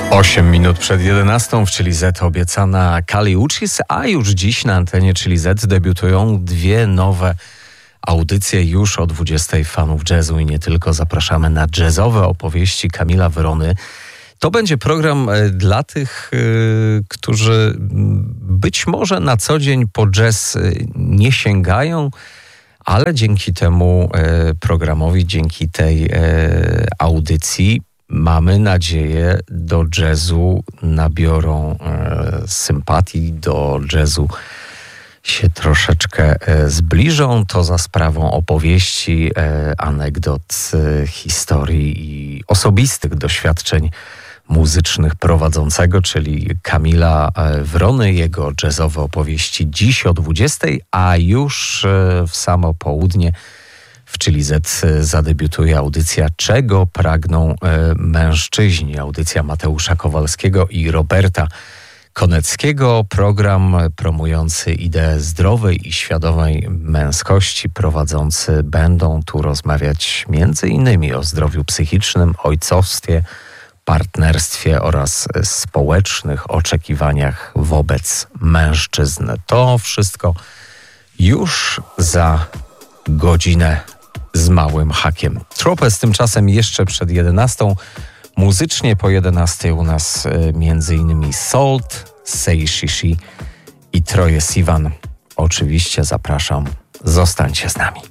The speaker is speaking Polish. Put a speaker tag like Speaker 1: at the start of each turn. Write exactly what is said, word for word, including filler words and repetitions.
Speaker 1: osiem minut przed jedenastą w Chili Z obiecana Kali Uchis, a już dziś na antenie Chili Z debiutują dwie nowe audycje już o dwudziestej fanów jazzu i nie tylko. Zapraszamy na jazzowe opowieści Kamila Wrony. To będzie program dla tych, którzy być może na co dzień po jazz nie sięgają, ale dzięki temu programowi, dzięki tej audycji mamy nadzieję, do jazzu nabiorą e, sympatii, do jazzu się troszeczkę e, zbliżą. To za sprawą opowieści, e, anegdot, e, historii i osobistych doświadczeń muzycznych prowadzącego, czyli Kamila e, Wrony, jego jazzowe opowieści dziś o dwudziestej, a już e, w samo południe w Chili Z zadebiutuje audycja Czego pragną mężczyźni. Audycja Mateusza Kowalskiego i Roberta Koneckiego. Program promujący ideę zdrowej i świadomej męskości. Prowadzący będą tu rozmawiać między innymi o zdrowiu psychicznym, ojcowstwie, partnerstwie oraz społecznych oczekiwaniach wobec mężczyzn. To wszystko już za godzinę z małym hakiem. Tropez tymczasem jeszcze przed jedenastą. Muzycznie po jedenastej u nas y, między innymi Salt, Say Shishi i Troye Sivan. Oczywiście zapraszam, zostańcie z nami.